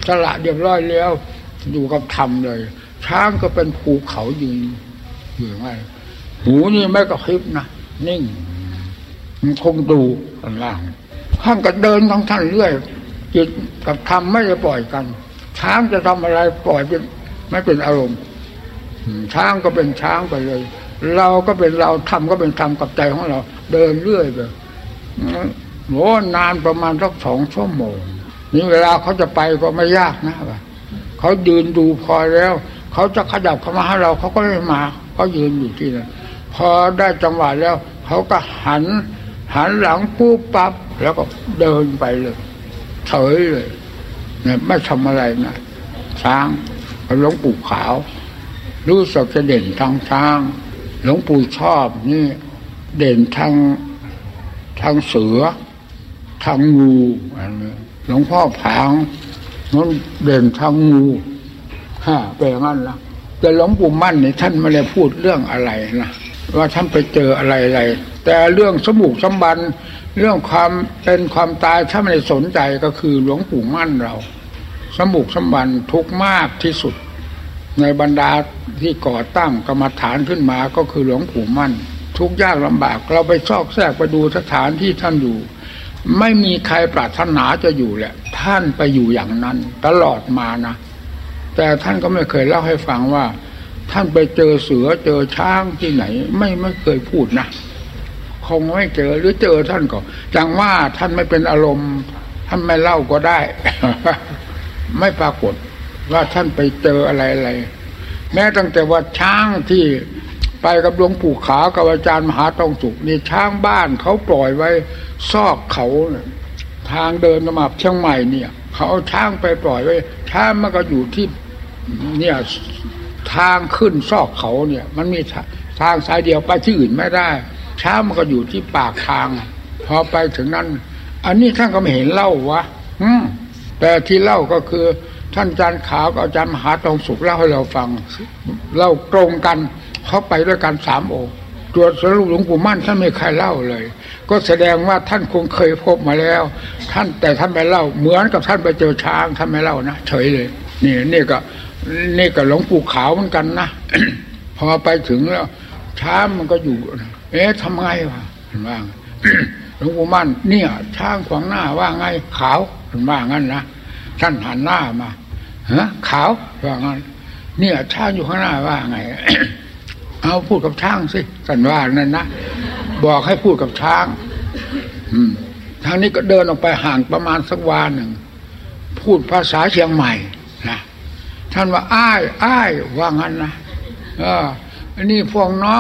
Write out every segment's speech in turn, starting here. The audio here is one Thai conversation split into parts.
สละเรียบร้อยแล้วอยู่กับธรรมเลยช้างก็เป็นภูเขายืนอยู่ไงหูนี่ไม่กระพริบนะนิ่งมันคงดูข้างล่างท่านก็เดินของท่านเรื่อยจิตกับธรรมไม่ได้ปล่อยกันช้างจะทำอะไรปล่อยเป็นไม่เป็นอารมณ์ช้างก็เป็นช้างไปเลยเราก็เป็นเราธรรมก็เป็นธรรมกับใจของเราเดินเรื่อยไปโหนานประมาณสัก2 ชั่วโมงนี่เวลาเขาจะไปก็ไม่ยากนะว่าเขายืนดูพอแล้วเขาจะขยับเข้ามาให้เราเขาก็ไม่มาเขายืนอยู่ที่นั่นพอได้จังหวะแล้วเขาก็หันหลังปุ๊บปั๊บแล้วก็เดินไปเลยเฉยเลยเนี่ยไม่ทำอะไรนะช้างหลวงปู่ขาวรู้สึกจะเด่นทางช้างหลวงปู่ชอบนี่เด่นทางเสือทางงูอันนี้หลวงพ่อผางนั่นเด่นทางงูเป็นอย่างนั้นละแต่หลวงปู่มั่นนี่ท่านไม่ได้พูดเรื่องอะไรนะว่าท่านไปเจออะไรแต่เรื่องสมุกสัมบันเรื่องความเป็นความตายถ้าไม่ได้สนใจก็คือหลวงปู่มั่นเราสมุกสัมบันทุกข์มากที่สุดในบรรดาที่ก่อตั้งกรรมฐานขึ้นมาก็คือหลวงปู่มั่นทุกข์ยากลำบากเราไปซอกแซกไปดูสถานที่ท่านอยู่ไม่มีใครปรารถนาจะอยู่แหละท่านไปอยู่อย่างนั้นตลอดมานะแต่ท่านก็ไม่เคยเล่าให้ฟังว่าท่านไปเจอเสือเจอช้างที่ไหนไม่เคยพูดนะคงไม่เจอหรือเจอท่านก็จังว่าท่านไม่เป็นอารมณ์ท่านไม่เล่าก็ได้ ไม่ปรากฏว่าท่านไปเจออะไรแม้ตั้งแต่ว่าช้างที่ไปกับหลวงปู่ขาวกับอาจารย์มหาทองสุขนี่ช้างบ้านเขาปล่อยไว้ซอกเขาทางเดินมาเชียงใหม่เนี่ยเขาเอาช้างไปปล่อยไว้ช้างมันก็อยู่ที่เนี่ยทางขึ้นซอกเขาเนี่ยมันมีทางสายเดียวไปที่อื่นไม่ได้ช้างมันก็อยู่ที่ปากทางพอไปถึงนั้นอันนี้ท่านก็ไม่เห็นเล่าวะแต่ที่เล่าก็คือท่านอาจารย์ขาวกับอาจารย์มหาทองสุขเล่าให้เราฟังเล่าตรงกันเขาไปด้วยกัน3 องค์ตรวจสรุปหลวงปู่มั่นท่านไม่เคยเล่าเลยก็แสดงว่าท่านคงเคยพบมาแล้วแต่ท่านไม่เล่าเหมือนกับท่านไปเจอช้างท่านไม่เล่านะเฉยเลยนี่ก็หลวงปู่ขาวเหมือนกันนะ พอไปถึงแล้วช้างมันก็อยู่ทำไงวะว่า หลวงปู่มั่นเนี่ยช้างขวางหน้าว่าไงขาวว่างั้นนะท่านหันหน้ามาขาวว่างั้นเนี่ยช้างอยู่ข้างหน้าว่าไง เอาพูดกับช้างสิท่านว่านั่นนะบอกให้พูดกับช้างทางนี้ก็เดินออกไปห่างประมาณสักวาหนึ่งพูดภาษาเชียงใหม่นะท่านว่าอ้ายว่างั้นนะอันนี้พวกน้อง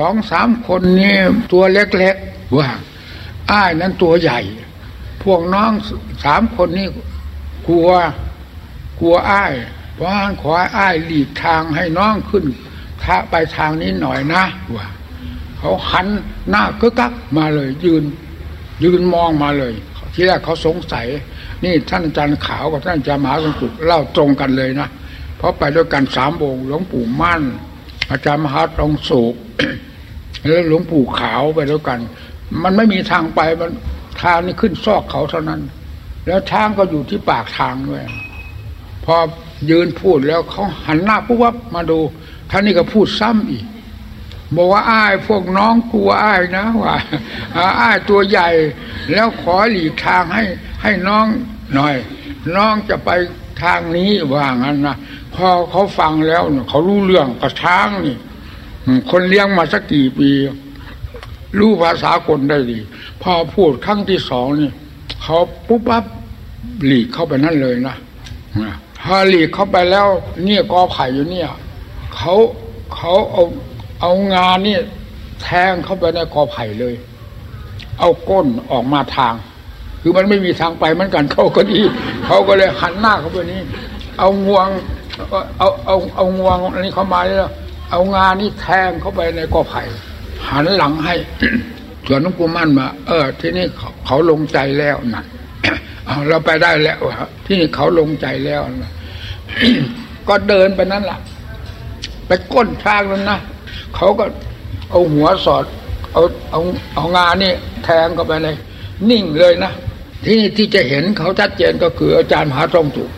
2-3 คนนี่ตัวเล็กๆว่าอ้ายนั้นตัวใหญ่พวกน้อง3 คนนี่กลัวอ้ายว่าขออ้ายหลีกทางให้น้องขึ้นไปทางนี้หน่อยนะว่าเขาหันหน้ากึกกักมาเลยยืนมองมาเลยทีแรกเขาสงสัยนี่ท่านอาจารย์ขาวกับท่านอาจารย์มหาทองสุขเล่าตรงกันเลยนะเพราะไปด้วยกัน3 องค์หลวงปู่มั่นอาจารย์มหาทองสุข แล้วหลวงปู่ขาวไปด้วยกันมันไม่มีทางไปมันทางนี้ขึ้นซอกเขาเท่านั้นแล้วช้างก็อยู่ที่ปากทางด้วยพอยืนพูดแล้วเขาหันหน้าปุ๊บมาดูท่านนี่ก็พูดซ้ำอีกบอกว่าอ้ายพวกน้องกลัวอ้ายนะว่าอ้ายตัวใหญ่แล้วขอหลีกทางให้น้องหน่อยน้องจะไปทางนี้ว่างั้นนะพอเขาฟังแล้วเขารู้เรื่องกับช้างนี่คนเลี้ยงมาสักกี่ปีรู้ภาษาคนได้ดีพอพูดครั้งที่2นี่เขาปุ๊บปั๊บหลีกเข้าไปนั่นเลยนะพอหลีกเข้าไปแล้วเนี่ยกอไผ่อยู่เนี่ยเขาเอางานี่แทงเข้าไปในกอไผ่เลยเอาก้นออกมาทางคือมันไม่มีทางไปเหมือนกันเขาก็ดีเขาก็เลยหันหน้าเข้าไปนี้เอางวงเอางวงอันนี้เข้ามาแล้วเอางานี่แทงเข้าไปในกอไผ่หันหลังให้ ส่วนหลวงปู่มั่นมาที่นี่เขาลงใจแล้วนะเราไปได้แล้วที่นี่เขาลงใจแล้วนะ ก็เดินไปนั่นแหละไปก้นช้างนั้นนะเขาก็เอาหัวสอดเอางานี่แทงเข้าไปเลยนิ่งเลยนะที่จะเห็นเขาชัดเจนก็คืออาจารย์มหาทองสุข